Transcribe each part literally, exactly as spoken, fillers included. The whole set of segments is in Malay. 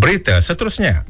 Berita seterusnya.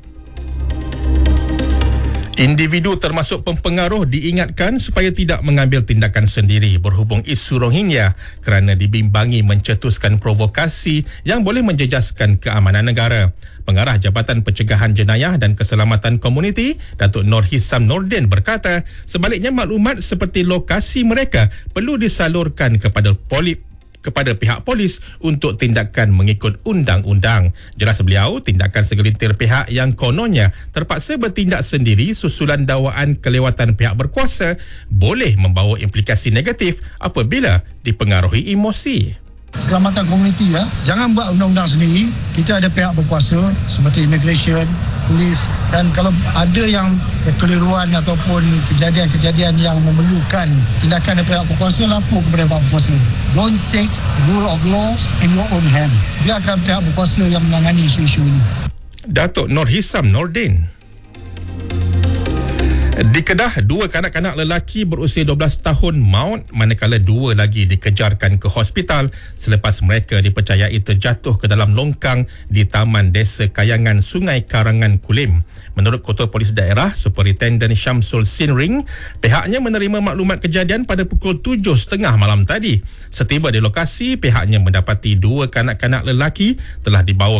Individu termasuk pempengaruh diingatkan supaya tidak mengambil tindakan sendiri berhubung isu Rohingya kerana dibimbangi mencetuskan provokasi yang boleh menjejaskan keamanan negara. Pengarah Jabatan Pencegahan Jenayah dan Keselamatan Komuniti, Datuk Nur Hisham Nordin berkata, sebaliknya maklumat seperti lokasi mereka perlu disalurkan kepada polis kepada pihak polis untuk tindakan mengikut undang-undang. Jelas beliau, tindakan segelintir pihak yang kononnya terpaksa bertindak sendiri susulan dakwaan kelewatan pihak berkuasa boleh membawa implikasi negatif apabila dipengaruhi emosi. Keselamatan komuniti, ya, jangan buat undang-undang sendiri. Kita ada pihak berkuasa seperti immigration, polis, dan kalau ada yang kekeliruan ataupun kejadian-kejadian yang memerlukan tindakan dari pihak berkuasa, lapor kepada pihak berkuasa. Don't take rule of law in your own hand. Biarkan pihak berkuasa yang menangani isu-isu ini. Datuk Nur Hisham Nordin. Di Kedah, dua kanak-kanak lelaki berusia dua belas tahun maut manakala dua lagi dikejarkan ke hospital selepas mereka dipercayai terjatuh ke dalam longkang di Taman Desa Kayangan Sungai Karangan Kulim. Menurut Ketua Polis Daerah, Superintenden Syamsul Sinring, pihaknya menerima maklumat kejadian pada pukul tujuh tiga puluh malam tadi. Setiba di lokasi, pihaknya mendapati dua kanak-kanak lelaki telah dibawa